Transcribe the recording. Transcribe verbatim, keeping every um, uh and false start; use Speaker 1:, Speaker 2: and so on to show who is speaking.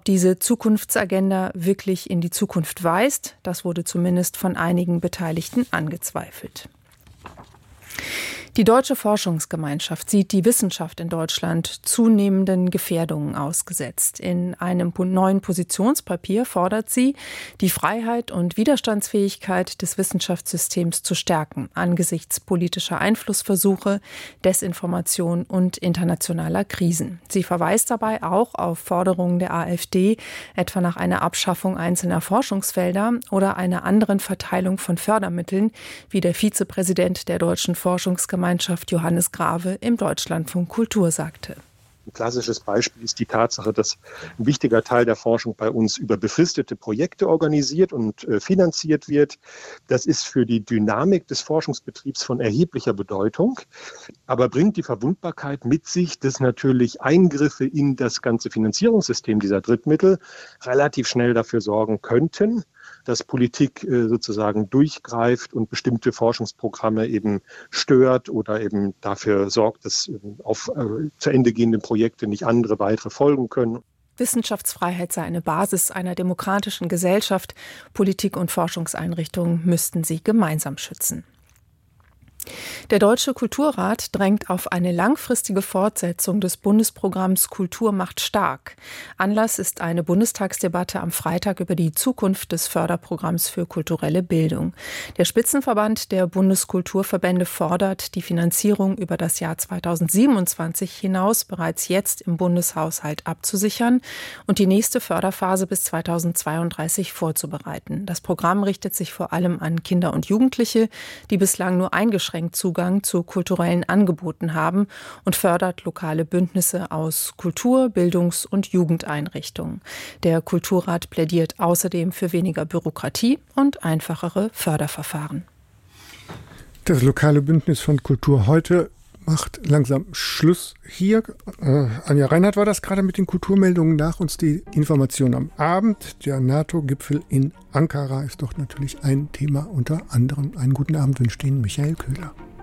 Speaker 1: diese Zukunftsagenda wirklich in die Zukunft weist, das wurde zumindest von einigen Beteiligten angezweifelt. Die Deutsche Forschungsgemeinschaft sieht die Wissenschaft in Deutschland zunehmenden Gefährdungen ausgesetzt. In einem neuen Positionspapier fordert sie, die Freiheit und Widerstandsfähigkeit des Wissenschaftssystems zu stärken, angesichts politischer Einflussversuche, Desinformation und internationaler Krisen. Sie verweist dabei auch auf Forderungen der AfD, etwa nach einer Abschaffung einzelner Forschungsfelder oder einer anderen Verteilung von Fördermitteln, wie der Vizepräsident der Deutschen Forschungsgemeinschaft Johannes Grave im Deutschlandfunk Kultur sagte.
Speaker 2: Ein klassisches Beispiel ist die Tatsache, dass ein wichtiger Teil der Forschung bei uns über befristete Projekte organisiert und äh, finanziert wird. Das ist für die Dynamik des Forschungsbetriebs von erheblicher Bedeutung, aber bringt die Verwundbarkeit mit sich, dass natürlich Eingriffe in das ganze Finanzierungssystem dieser Drittmittel relativ schnell dafür sorgen könnten, dass Politik äh, sozusagen durchgreift und bestimmte Forschungsprogramme eben stört oder eben dafür sorgt, dass äh, auf äh, zu Ende gehende Projekte nicht andere weitere folgen können.
Speaker 1: Wissenschaftsfreiheit sei eine Basis einer demokratischen Gesellschaft. Politik und Forschungseinrichtungen müssten sie gemeinsam schützen. Der Deutsche Kulturrat drängt auf eine langfristige Fortsetzung des Bundesprogramms Kultur macht stark. Anlass ist eine Bundestagsdebatte am Freitag über die Zukunft des Förderprogramms für kulturelle Bildung. Der Spitzenverband der Bundeskulturverbände fordert, die Finanzierung über das Jahr zweitausendsiebenundzwanzig hinaus bereits jetzt im Bundeshaushalt abzusichern und die nächste Förderphase bis zweitausendzweiunddreißig vorzubereiten. Das Programm richtet sich vor allem an Kinder und Jugendliche, die bislang nur eingeschränkt Zugang zu kulturellen Angeboten haben und fördert lokale Bündnisse aus Kultur-, Bildungs- und Jugendeinrichtungen. Der Kulturrat plädiert außerdem für weniger Bürokratie und einfachere Förderverfahren.
Speaker 3: Das lokale Bündnis von Kultur heute macht langsam Schluss hier. Äh, Anja Reinhardt war das gerade mit den Kulturmeldungen. Nach uns die Information am Abend. Der NATO-Gipfel in Ankara ist doch natürlich ein Thema unter anderem. Einen guten Abend wünscht Ihnen Michael Köhler.